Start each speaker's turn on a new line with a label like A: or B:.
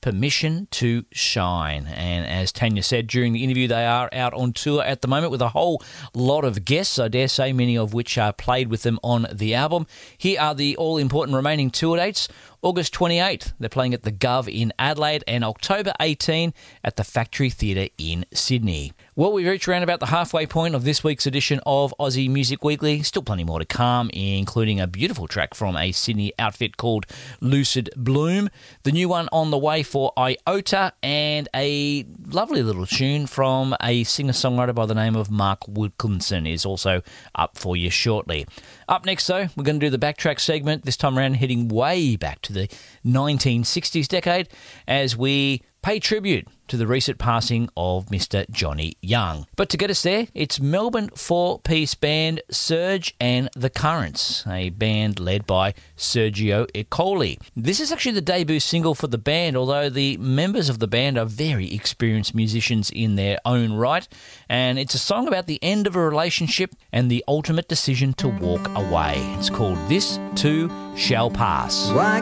A: Permission to Shine. And as Tanya said during the interview, they are out on tour at the moment with a whole lot of guests, I dare say, many of which are played with them on the album. Here are the all-important remaining tour dates. August 28th, they're playing at the Gov in Adelaide, and October 18 at the Factory Theatre in Sydney. Well, we've reached around about the halfway point of this week's edition of Aussie Music Weekly. Still plenty more to come, including a beautiful track from a Sydney outfit called Lucid Bloom, the new one on the way for Iota, and a lovely little tune from a singer-songwriter by the name of Mark Wilkinson is also up for you shortly. Up next, though, we're going to do the Backtrack segment, this time around heading way back to the 1960s decade as we pay tribute to the recent passing of Mr. Johnny Young. But to get us there, it's Melbourne four-piece band Serge and the Currents, a band led by Sergio Ercole. This is actually the debut single for the band, although the members of the band are very experienced musicians in their own right, and it's a song about the end of a relationship and the ultimate decision to walk away. It's called This Too Shall Pass.
B: Why